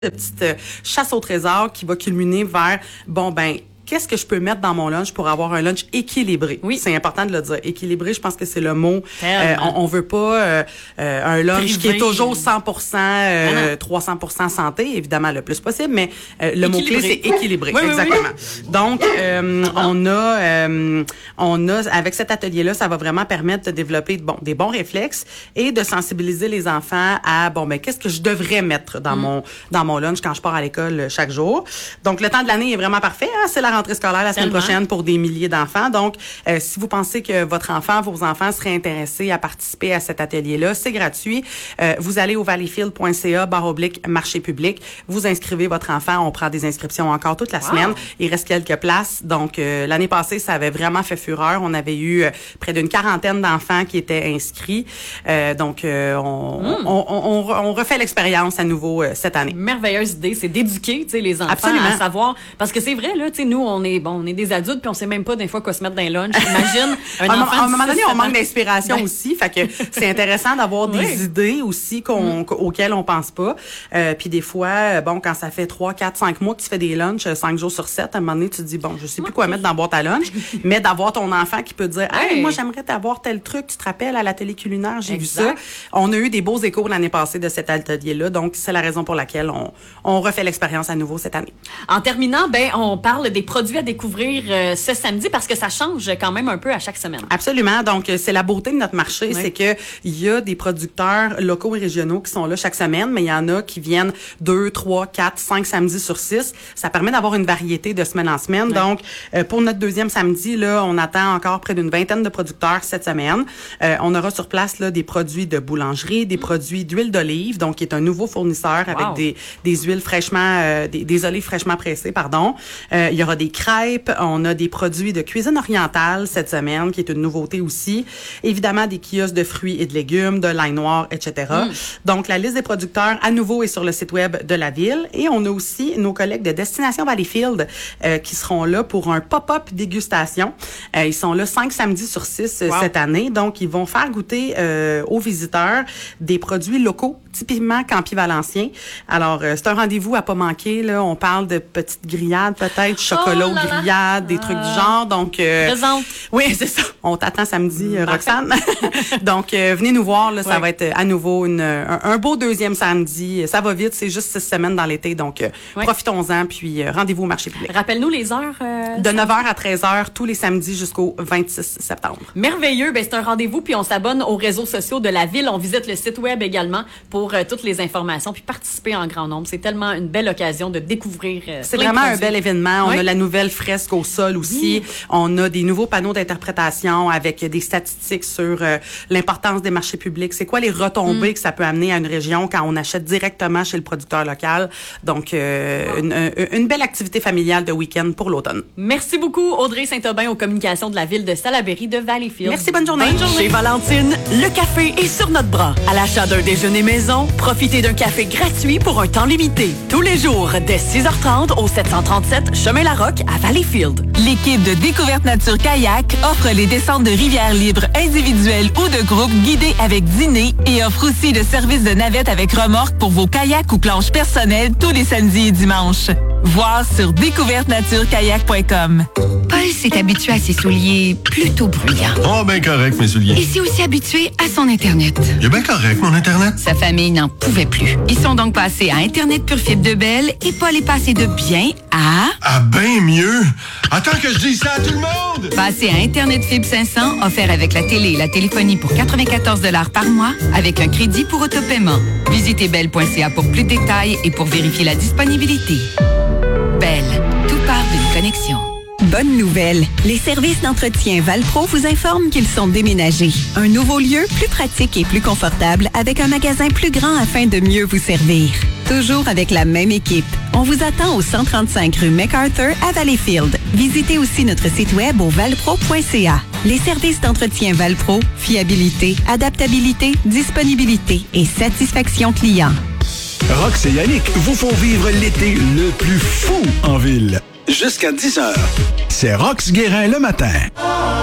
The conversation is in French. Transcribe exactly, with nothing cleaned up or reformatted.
de petite euh, chasse au trésor qui va culminer vers, bon, ben, qu'est-ce que je peux mettre dans mon lunch pour avoir un lunch équilibré? Oui. C'est important de le dire. Équilibré, je pense que c'est le mot. Euh, on, on veut pas euh, euh, un lunch Privé. qui est toujours cent pour cent, euh, trois cents pour cent santé, évidemment, le plus possible, mais euh, le mot-clé, c'est équilibré. Oui, exactement. Oui, oui. Donc, euh, on a, euh, on a, avec cet atelier-là, ça va vraiment permettre de développer bon, des bons réflexes et de sensibiliser les enfants à, bon, ben, qu'est-ce que je devrais mettre dans mm. mon, dans mon lunch quand je pars à l'école chaque jour. Donc, le temps de l'année est vraiment parfait, hein? C'est la rentrée scolaire la semaine Tellement. prochaine pour des milliers d'enfants. Donc, euh, si vous pensez que votre enfant, vos enfants seraient intéressés à participer à cet atelier-là, c'est gratuit. Euh, vous allez au valleyfield point c a barre oblique marché public. Vous inscrivez votre enfant. On prend des inscriptions encore toute la wow. semaine. Il reste quelques places. Donc, euh, l'année passée, ça avait vraiment fait fureur. On avait eu euh, près d'une quarantaine d'enfants qui étaient inscrits. Euh, donc, euh, on, mm. on, on, on, on refait l'expérience à nouveau euh, cette année. Merveilleuse idée, c'est d'éduquer, tu sais, les enfants Absolument. à savoir. Parce que c'est vrai, là, tu sais, nous, on est bon, on est des adultes puis on sait même pas des fois quoi se mettre dans les lunchs. Imagine un à enfant. À un moment donné, on manque d'inspiration ben. aussi, fait que c'est intéressant d'avoir oui. des idées aussi qu'on, mm. auxquelles on pense pas. Euh, puis des fois, bon, quand ça fait trois, quatre, cinq mois que tu fais des lunchs, cinq jours sur sept, à un moment donné, tu te dis bon, je sais plus quoi mettre dans la boîte à lunch, mais d'avoir ton enfant qui peut dire, hey, hey moi j'aimerais t'avoir tel truc, tu te rappelles à l'atelier culinaire, j'ai exact. vu ça. On a eu des beaux échos l'année passée de cet atelier-là, donc c'est la raison pour laquelle on, on refait l'expérience à nouveau cette année. En terminant, ben on parle des produits à découvrir euh, ce samedi parce que ça change quand même un peu à chaque semaine. Absolument. Donc, c'est la beauté de notre marché, oui. c'est que il y a des producteurs locaux et régionaux qui sont là chaque semaine, mais il y en a qui viennent deux, trois, quatre, cinq samedis sur six. Ça permet d'avoir une variété de semaine en semaine. Oui. Donc, euh, pour notre deuxième samedi, là, on attend encore près d'une vingtaine de producteurs cette semaine. Euh, on aura sur place là des produits de boulangerie, des mmh. produits d'huile d'olive, donc qui est un nouveau fournisseur wow. avec des des huiles fraîchement, euh, des, des olives fraîchement pressées, pardon. Euh, il y aura des crêpes. On a des produits de cuisine orientale cette semaine, qui est une nouveauté aussi. Évidemment, des kiosques de fruits et de légumes, de l'ail noir, et cetera. Mm. Donc, la liste des producteurs, à nouveau, est sur le site web de la ville. Et on a aussi nos collègues de Destination Valleyfield euh, qui seront là pour un pop-up dégustation. Euh, ils sont là cinq samedis sur six wow. cette année. Donc, ils vont faire goûter euh, aux visiteurs des produits locaux, typiquement Campi-Valencien. Alors, euh, c'est un rendez-vous à pas manquer. Là, on parle de petites grillades, peut-être, chocolat oh là là. grillades, des trucs du genre. Donc, euh, Présente. Oui, c'est ça. On t'attend samedi, euh, Roxane. Donc, euh, venez nous voir. Là, ouais. Ça va être à nouveau une, un, un beau deuxième samedi. Ça va vite. C'est juste six semaines dans l'été. Donc, euh, ouais. profitons-en. Puis, euh, rendez-vous au marché public. Rappelle-nous les heures. Euh, de neuf heures à treize heures, tous les samedis jusqu'au vingt-six septembre. Merveilleux. Ben, c'est un rendez-vous. Puis, on s'abonne aux réseaux sociaux de la ville. On visite le site web également pour euh, toutes les informations. Puis, participer en grand nombre. C'est tellement une belle occasion de découvrir. Euh, c'est vraiment un bel événement. Oui. On a la nouvelle fresque au sol aussi. Oui. On a des nouveaux panneaux d'interprétation avec des statistiques sur euh, l'importance des marchés publics. C'est quoi les retombées mm. que ça peut amener à une région quand on achète directement chez le producteur local. Donc, euh, wow. une, une belle activité familiale de week-end pour l'automne. Merci beaucoup, Audrey Saint-Aubin, aux communications de la ville de Salaberry de Valleyfield. Merci, bonne journée. Bonne journée. Chez Valentine, le café est sur notre bras. À l'achat d'un déjeuner maison, profitez d'un café gratuit pour un temps limité. Tous les jours, dès six heures trente, au sept cent trente-sept Chemin Larocque à Valleyfield. L'équipe de Découverte Nature Kayak offre les descentes de rivières libres individuelles ou de groupe guidées avec dîner et offre aussi le service de navette avec remorque pour vos kayaks ou planches personnelles tous les samedis et dimanches. Voir sur découverte nature kayak point com. Paul s'est habitué à ses souliers plutôt bruyants. Oh, ben correct, mes souliers. Et s'est aussi habitué à son Internet. Il est bien correct, mon Internet. Sa famille n'en pouvait plus. Ils sont donc passés à Internet Pure Fibre de Bell et Paul est passé de bien à... À bien mieux. Attends que je dise ça à tout le monde. Passé à Internet Fibre cinq cents, offert avec la télé et la téléphonie pour quatre-vingt-quatorze dollars par mois, avec un crédit pour autopaiement. Visitez bell point c a pour plus de détails et pour vérifier la disponibilité. Bell, tout part d'une connexion. Bonne nouvelle! Les services d'entretien Valpro vous informent qu'ils sont déménagés. Un nouveau lieu plus pratique et plus confortable avec un magasin plus grand afin de mieux vous servir. Toujours avec la même équipe. On vous attend au cent trente-cinq rue MacArthur à Valleyfield. Visitez aussi notre site web au valpro point c a. Les services d'entretien Valpro, fiabilité, adaptabilité, disponibilité et satisfaction client. Rox et Yannick vous font vivre l'été le plus fou en ville. Jusqu'à dix heures. C'est Rox Guérin le matin.